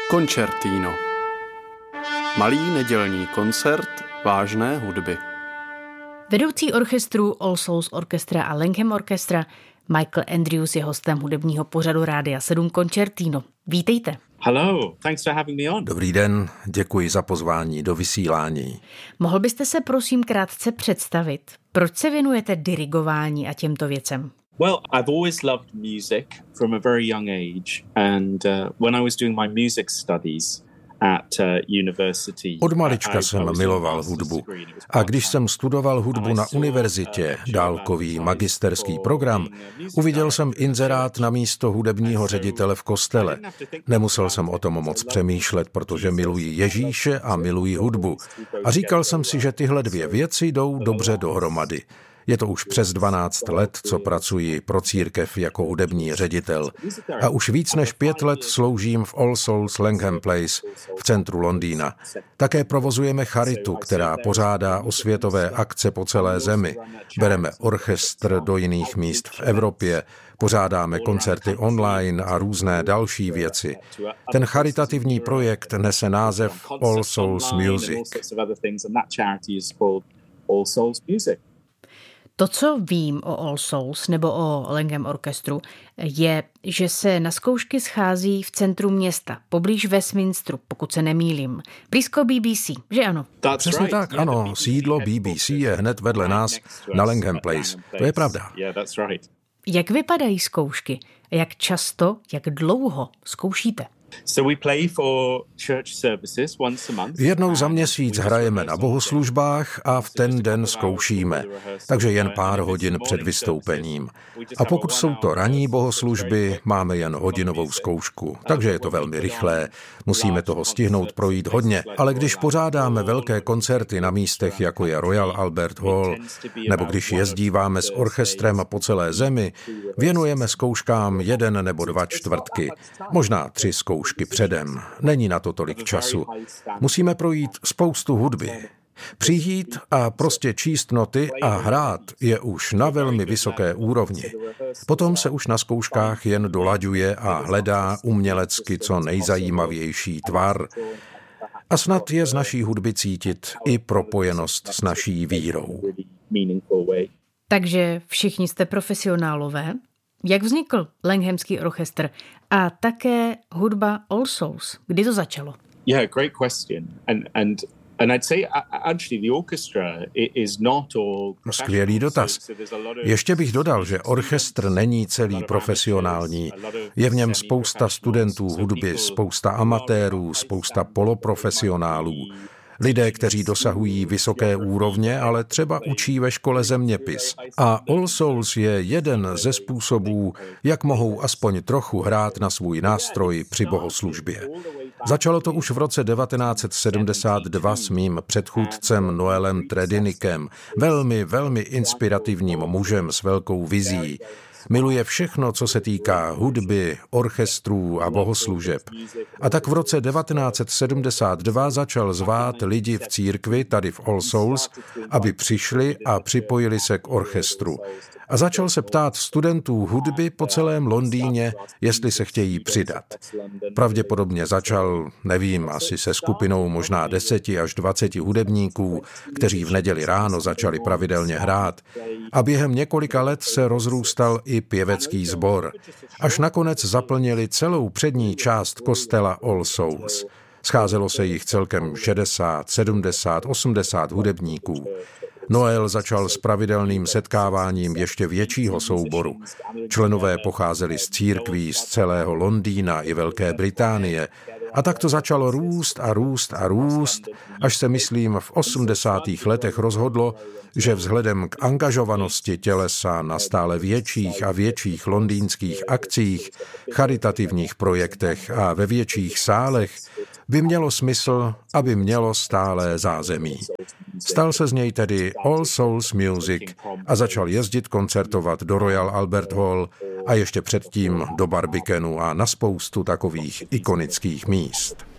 Concertino. Malý nedělní koncert vážné hudby. Vedoucí orchestru All Souls Orchestra a Langham Orchestra Michael Andrews je hostem hudebního pořadu Rádia 7 Concertino. Vítejte. Hello, thanks for having me on. Dobrý den, děkuji za pozvání do vysílání. Mohl byste se prosím krátce představit, proč se věnujete dirigování a těmto věcem? Well, I've always loved music from a very young age, and when I was doing my music studies at university. Od malička jsem miloval hudbu a když jsem studoval hudbu na univerzitě, dálkový magisterský program, uviděl jsem inzerát na místo hudebního ředitele v kostele. Nemusel jsem o tom moc přemýšlet, protože miluji Ježíše a miluji hudbu. A říkal jsem si, že tyhle dvě věci jdou dobře dohromady. Je to už přes 12 let, co pracuji pro církev jako hudební ředitel. A už víc než 5 let sloužím v All Souls Langham Place v centru Londýna. Také provozujeme charitu, která pořádá osvětové akce po celé zemi. Bereme orchestr do jiných míst v Evropě, pořádáme koncerty online a různé další věci. Ten charitativní projekt nese název All Souls Music. To, co vím o All Souls nebo o Langham Orchestru, je, že se na zkoušky schází v centru města, poblíž Westminsteru, pokud se nemýlím. Blízko BBC, že ano? Přesně tak, ano. Sídlo BBC je hned vedle nás na Langham Place. To je pravda. Jak vypadají zkoušky? Jak často, jak dlouho zkoušíte? Jednou za měsíc hrajeme na bohoslužbách a v ten den zkoušíme, takže jen pár hodin před vystoupením. A pokud jsou to ranní bohoslužby, máme jen hodinovou zkoušku, takže je to velmi rychlé, musíme toho stihnout projít hodně, ale když pořádáme velké koncerty na místech, jako je Royal Albert Hall, nebo když jezdíváme s orchestrem po celé zemi, věnujeme zkouškám 1 nebo 2 čtvrtky, možná 3 zkoušky předem. Není na to tolik času. Musíme projít spoustu hudby. Přijít a prostě číst noty a hrát je už na velmi vysoké úrovni. Potom se už na zkouškách jen dolaďuje a hledá umělecky co nejzajímavější tvar. A snad je z naší hudby cítit i propojenost s naší vírou. Takže všichni jste profesionálové? Jak vznikl Langhamský orchestr a také hudba All Souls? Kdy to začalo? Yeah, great question. And I'd say actually the orchestra is not all. Skvělý dotaz. Ještě bych dodal, že orchestr není celý profesionální. Je v něm spousta studentů hudby, spousta amatérů, spousta poloprofesionálů. Lidé, kteří dosahují vysoké úrovně, ale třeba učí ve škole zeměpis. A All Souls je jeden ze způsobů, jak mohou aspoň trochu hrát na svůj nástroj při bohoslužbě. Začalo to už v roce 1972 s mým předchůdcem Noelem Tredinnickem, velmi inspirativním mužem s velkou vizí. Miluje všechno, co se týká hudby, orchestrů a bohoslužeb. A tak v roce 1972 začal zvát lidi v církvi, tady v All Souls, aby přišli a připojili se k orchestru. A začal se ptát studentů hudby po celém Londýně, jestli se chtějí přidat. Pravděpodobně začal, nevím, asi se skupinou možná 10 až 20 hudebníků, kteří v neděli ráno začali pravidelně hrát. A během několika let se rozrůstal i pěvecký sbor. Až nakonec zaplnili celou přední část kostela All Souls. Scházelo se jich celkem 60, 70, 80 hudebníků. Noel začal s pravidelným setkáváním ještě většího souboru. Členové pocházeli z církví z celého Londýna i Velké Británie. A tak to začalo růst, až se, myslím, v 80. letech rozhodlo, že vzhledem k angažovanosti tělesa na stále větších a větších londýnských akcích, charitativních projektech a ve větších sálech by mělo smysl, aby mělo stálé zázemí. Stal se z něj tedy All Souls Music a začal jezdit koncertovat do Royal Albert Hall a ještě předtím do Barbicanu a na spoustu takových ikonických míst.